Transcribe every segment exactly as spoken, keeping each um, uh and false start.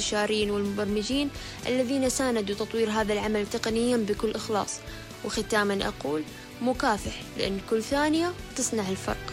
المستشارين والمبرمجين الذين ساندوا تطوير هذا العمل تقنيا بكل إخلاص. وختاما أقول مكافح، لأن كل ثانية تصنع الفرق.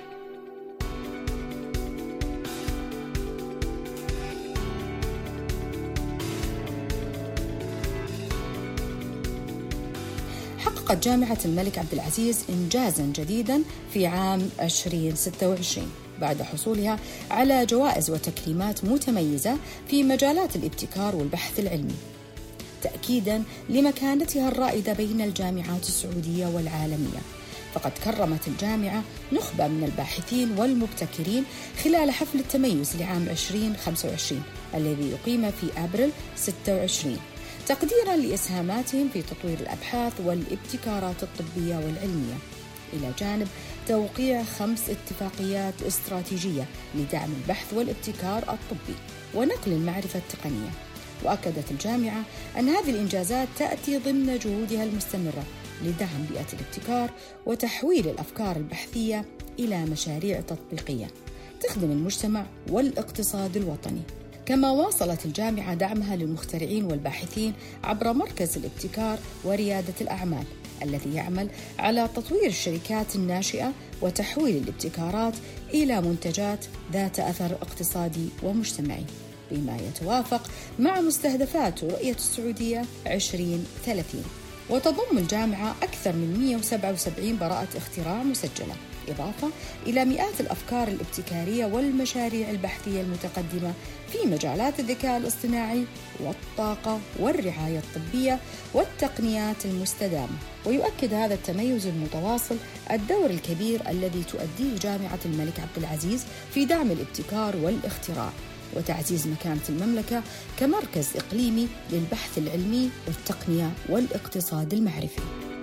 حققت جامعة الملك عبد العزيز إنجازاً جديداً في عام ألفين وستة وعشرين بعد حصولها على جوائز وتكريمات متميزة في مجالات الابتكار والبحث العلمي، تأكيداً لمكانتها الرائدة بين الجامعات السعودية والعالمية. فقد كرمت الجامعة نخبة من الباحثين والمبتكرين خلال حفل التميز لعام ألفين وخمسة وعشرين الذي يقيم في أبريل ستة وعشرين، تقديراً لإسهاماتهم في تطوير الأبحاث والابتكارات الطبية والعلمية، إلى جانب توقيع خمس اتفاقيات استراتيجية لدعم البحث والابتكار الطبي ونقل المعرفة التقنية. وأكدت الجامعة أن هذه الإنجازات تأتي ضمن جهودها المستمرة لدعم بيئة الابتكار وتحويل الأفكار البحثية إلى مشاريع تطبيقية تخدم المجتمع والاقتصاد الوطني. كما واصلت الجامعة دعمها للمخترعين والباحثين عبر مركز الابتكار وريادة الأعمال الذي يعمل على تطوير الشركات الناشئة وتحويل الابتكارات إلى منتجات ذات أثر اقتصادي ومجتمعي، بما يتوافق مع مستهدفات رؤية السعودية عشرين ثلاثين. وتضم الجامعة أكثر من مئة وسبعة وسبعين براءة اختراع مسجلة، إضافة إلى مئات الأفكار الابتكارية والمشاريع البحثية المتقدمة في مجالات الذكاء الاصطناعي والطاقة والرعاية الطبية والتقنيات المستدامة. ويؤكد هذا التميز المتواصل الدور الكبير الذي تؤديه جامعة الملك عبد العزيز في دعم الابتكار والاختراع وتعزيز مكانة المملكة كمركز إقليمي للبحث العلمي والتقنية والاقتصاد المعرفي.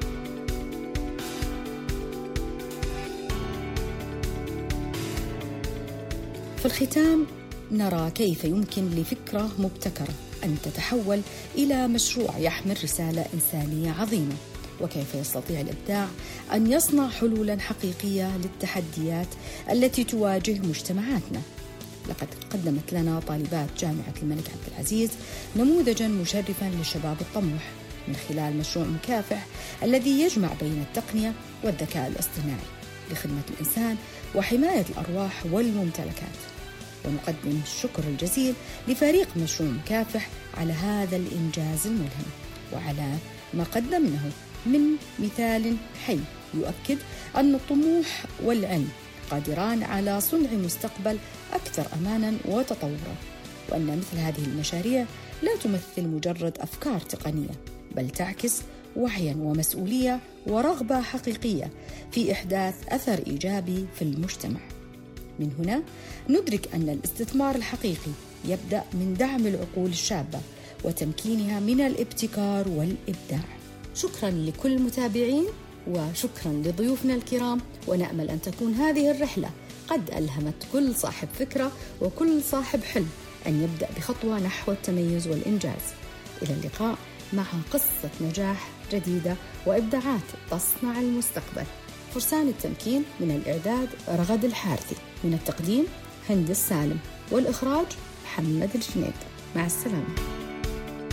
في الختام نرى كيف يمكن لفكرة مبتكرة أن تتحول إلى مشروع يحمل رسالة إنسانية عظيمة، وكيف يستطيع الإبداع أن يصنع حلولاً حقيقية للتحديات التي تواجه مجتمعاتنا. لقد قدمت لنا طالبات جامعة الملك عبد العزيز نموذجاً مشرفاً للشباب الطموح من خلال مشروع مكافح الذي يجمع بين التقنية والذكاء الاصطناعي لخدمة الإنسان وحماية الأرواح والممتلكات. ونقدم الشكر الجزيل لفريق مشروع مكافح على هذا الإنجاز الملهم وعلى ما قدمناه من مثال حي يؤكد أن الطموح والعلم قادران على صنع مستقبل أكثر أماناً وتطوراً، وأن مثل هذه المشاريع لا تمثل مجرد أفكار تقنية، بل تعكس وعياً ومسؤولية ورغبة حقيقية في إحداث أثر إيجابي في المجتمع. من هنا ندرك أن الاستثمار الحقيقي يبدأ من دعم العقول الشابة وتمكينها من الابتكار والإبداع. شكراً لكل متابعين وشكراً لضيوفنا الكرام، ونأمل أن تكون هذه الرحلة قد ألهمت كل صاحب فكرة وكل صاحب حلم أن يبدأ بخطوة نحو التميز والإنجاز. إلى اللقاء مع قصة نجاح جديدة وإبداعات تصنع المستقبل. فرسان التمكين، من الإعداد رغد الحارثي، من التقديم هند السالم، والإخراج محمد الجنيد. مع السلامة.